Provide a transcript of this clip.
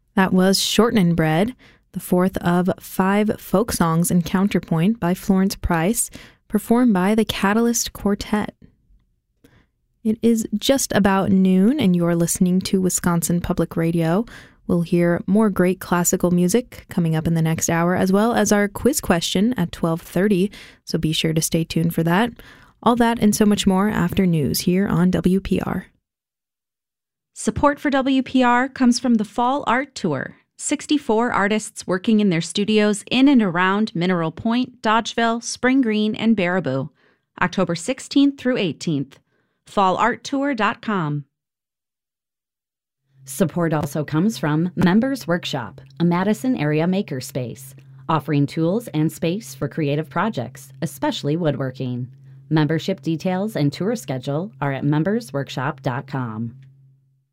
That was Shortening Bread, the fourth of 5 folk songs in Counterpoint by Florence Price, performed by the Catalyst Quartet. It is just about noon, and you're listening to Wisconsin Public Radio. We'll hear more great classical music coming up in the next hour, as well as our quiz question at 12:30, so be sure to stay tuned for that. All that and so much more after news here on WPR. Support for WPR comes from the Fall Art Tour. 64 artists working in their studios in and around Mineral Point, Dodgeville, Spring Green, and Baraboo. October 16th through 18th. fallarttour.com. Support also comes from Members Workshop, a Madison area makerspace, offering tools and space for creative projects, especially woodworking. Membership details and tour schedule are at membersworkshop.com.